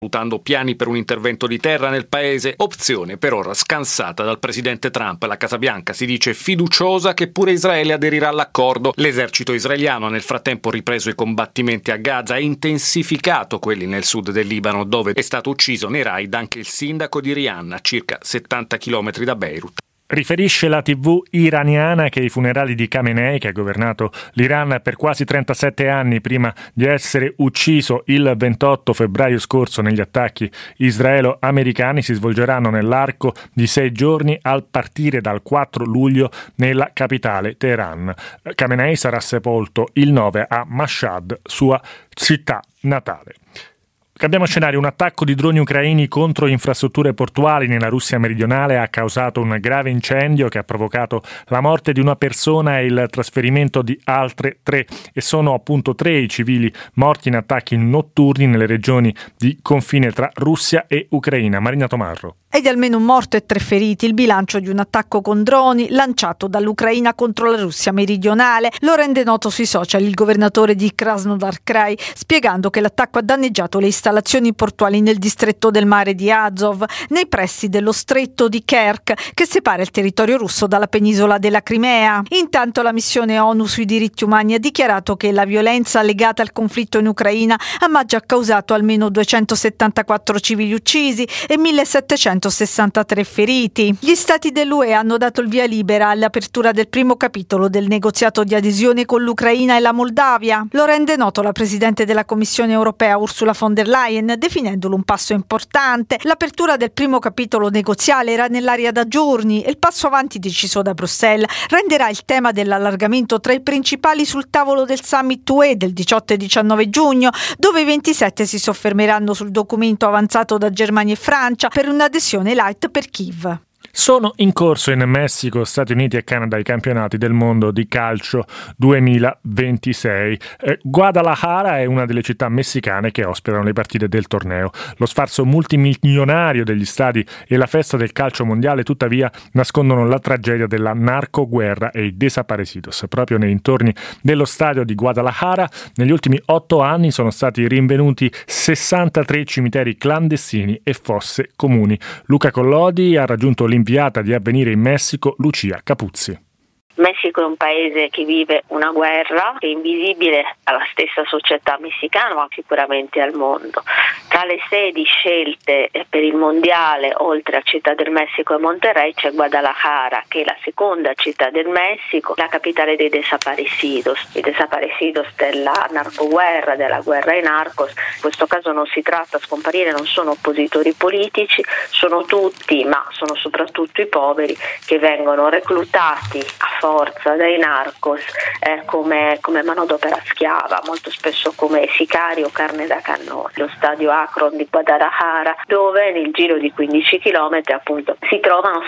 valutando piani per un intervento di terra nel paese, opzione per ora scansata dal presidente Trump. La Casa Bianca si dice fiduciosa che pure Israele aderirà all'accordo. L'esercito israeliano ha nel frattempo ripreso i combattimenti a Gaza e intensificato quelli nel sud del Libano, dove è stato ucciso nei raid anche il sindaco di Rihanna, circa 70 km da Beirut. Riferisce la TV iraniana che i funerali di Khamenei, che ha governato l'Iran per quasi 37 anni prima di essere ucciso il 28 febbraio scorso negli attacchi israelo-americani, si svolgeranno nell'arco di 6 giorni a partire dal 4 luglio nella capitale Teheran. Khamenei sarà sepolto il 9 a Mashhad, sua città natale. Cambiamo scenario. Un attacco di droni ucraini contro infrastrutture portuali nella Russia meridionale ha causato un grave incendio che ha provocato la morte di una persona e il trasferimento di altre 3, e sono appunto 3 i civili morti in attacchi notturni nelle regioni di confine tra Russia e Ucraina. Marina Tomarro. È di almeno un morto e 3 feriti il bilancio di un attacco con droni lanciato dall'Ucraina contro la Russia meridionale. Lo rende noto sui social il governatore di Krasnodar Krai, spiegando che l'attacco ha danneggiato le installazioni portuali nel distretto del mare di Azov, nei pressi dello stretto di Kerch, che separa il territorio russo dalla penisola della Crimea. Intanto la missione ONU sui diritti umani ha dichiarato che la violenza legata al conflitto in Ucraina ha già causato almeno 274 civili uccisi e 1763 feriti. Gli stati dell'UE hanno dato il via libera all'apertura del primo capitolo del negoziato di adesione con l'Ucraina e la Moldavia. Lo rende noto la Presidente della Commissione europea Ursula von der Leyen, definendolo un passo importante. L'apertura del primo capitolo negoziale era nell'aria da giorni e il passo avanti deciso da Bruxelles renderà il tema dell'allargamento tra i principali sul tavolo del summit UE del 18 e 19 giugno, dove i 27 si soffermeranno sul documento avanzato da Germania e Francia per un'adesione light per Kiev. Sono in corso in Messico, Stati Uniti e Canada i campionati del mondo di calcio 2026. Guadalajara è una delle città messicane che ospitano le partite del torneo. Lo sfarzo multimilionario degli stadi e la festa del calcio mondiale tuttavia nascondono la tragedia della narcoguerra e i desaparecidos. Proprio nei dintorni dello stadio di Guadalajara negli ultimi 8 anni sono stati rinvenuti 63 cimiteri clandestini e fosse comuni. Luca Collodi ha raggiunto l'inviata di Avvenire in Messico, Lucia Capuzzi. Messico è un paese che vive una guerra che è invisibile alla stessa società messicana, ma sicuramente al mondo. Tra le sedi scelte per il mondiale, oltre a Città del Messico e Monterrey, c'è Guadalajara, che è la seconda città del Messico, la capitale dei desaparecidos. I desaparecidos della narcoguerra, della guerra ai narcos. In questo caso non si tratta, a scomparire non sono oppositori politici, sono tutti, ma sono soprattutto i poveri, che vengono reclutati a forza dai narcos come manodopera schiava, molto spesso come sicari o carne da cannone. Lo stadio Akron di Guadalajara, dove nel giro di 15 km appunto si trovano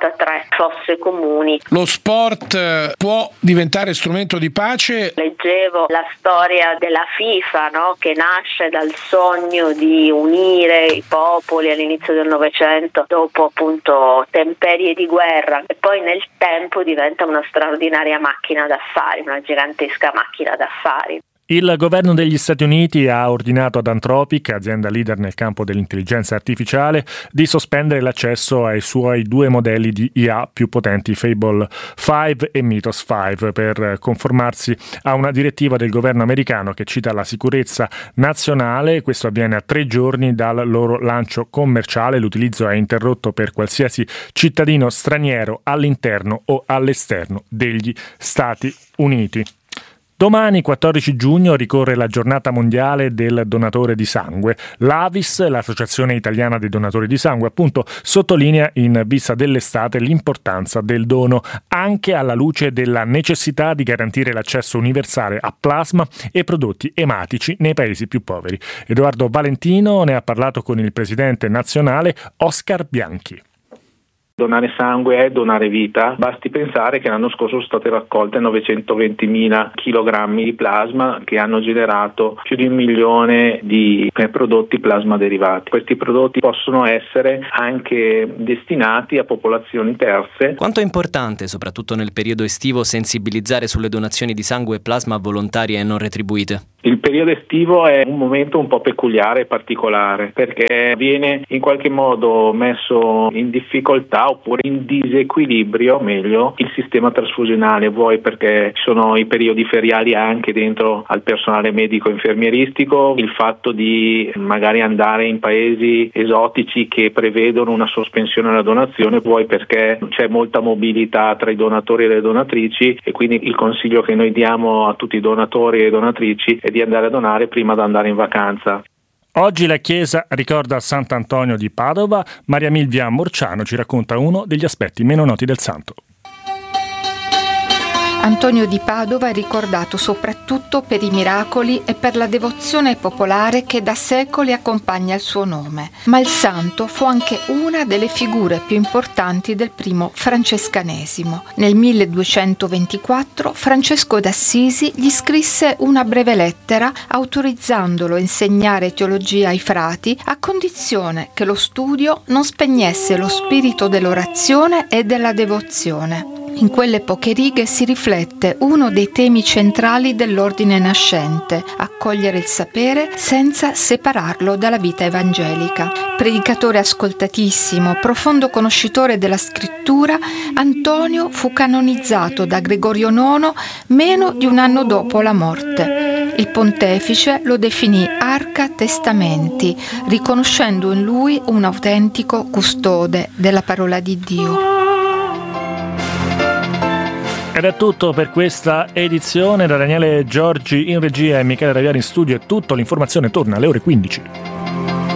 63 fosse comuni. Lo sport può diventare strumento di pace? Leggevo la storia della FIFA, no? Che nasce dal sogno di unire i popoli all'inizio del Novecento, dopo appunto temperie di guerra, e poi nel tempo diventa una straordinaria macchina d'affari, una gigantesca macchina d'affari. Il governo degli Stati Uniti ha ordinato ad Anthropic, azienda leader nel campo dell'intelligenza artificiale, di sospendere l'accesso ai suoi 2 modelli di IA più potenti, Fable 5 e Mythos 5, per conformarsi a una direttiva del governo americano che cita la sicurezza nazionale. Questo avviene a 3 giorni dal loro lancio commerciale. L'utilizzo è interrotto per qualsiasi cittadino straniero all'interno o all'esterno degli Stati Uniti. Domani, 14 giugno, ricorre la giornata mondiale del donatore di sangue. L'AVIS, l'Associazione Italiana dei Donatori di Sangue, appunto, sottolinea in vista dell'estate l'importanza del dono, anche alla luce della necessità di garantire l'accesso universale a plasma e prodotti ematici nei paesi più poveri. Edoardo Valentino ne ha parlato con il presidente nazionale Oscar Bianchi. Donare sangue è donare vita. Basti pensare che l'anno scorso sono state raccolte 920.000 chilogrammi di plasma che hanno generato più di 1 milione di prodotti plasma derivati. Questi prodotti possono essere anche destinati a popolazioni terze. Quanto è importante, soprattutto nel periodo estivo, sensibilizzare sulle donazioni di sangue e plasma volontarie e non retribuite? Il periodo estivo è un momento un po' peculiare e particolare, perché viene in qualche modo messo in difficoltà oppure in disequilibrio, meglio, il sistema trasfusionale, vuoi perché ci sono i periodi feriali anche dentro al personale medico infermieristico, il fatto di magari andare in paesi esotici che prevedono una sospensione della donazione, vuoi perché c'è molta mobilità tra i donatori e le donatrici, e quindi il consiglio che noi diamo a tutti i donatori e donatrici è di andare a donare prima di andare in vacanza. Oggi la Chiesa ricorda Sant'Antonio di Padova. Maria Milvia Morciano ci racconta uno degli aspetti meno noti del santo. Antonio di Padova è ricordato soprattutto per i miracoli e per la devozione popolare che da secoli accompagna il suo nome. Ma il santo fu anche una delle figure più importanti del primo francescanesimo. Nel 1224 Francesco d'Assisi gli scrisse una breve lettera autorizzandolo a insegnare teologia ai frati a condizione che lo studio non spegnesse lo spirito dell'orazione e della devozione. In quelle poche righe si riflette uno dei temi centrali dell'ordine nascente: accogliere il sapere senza separarlo dalla vita evangelica. Predicatore ascoltatissimo, profondo conoscitore della scrittura, Antonio fu canonizzato da Gregorio IX meno di un anno dopo la morte. Il pontefice lo definì Arca Testamenti, riconoscendo in lui un autentico custode della parola di Dio. Ed è tutto per questa edizione. Da Daniele Giorgi in regia e Michele Raviani in studio è tutto. L'informazione torna alle ore 15.